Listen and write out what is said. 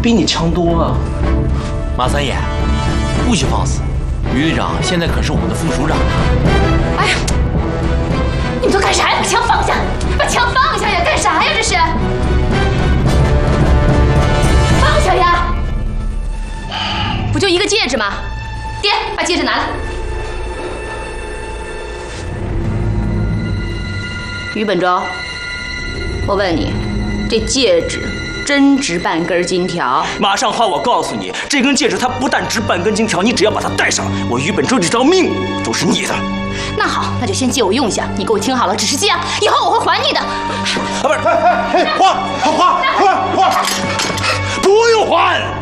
比你强多啊！ 马三爷，不许放肆！于队长现在可是我们的副署长啊！ 哎呀，你们都干啥呀？把枪放下！把枪放下呀！干啥呀？这是！放下呀！不就一个戒指吗？爹，把戒指拿来。于本周，我问你，这戒指真值半根金条？ 马上花，我告诉你，这根戒指它不但值半根金条，你只要把它戴上，我于本周这条命都是你的。 那好，那就先借我用一下。你给我听好了，只是这样，以后我会还你的。 啊，不是，花，不用还。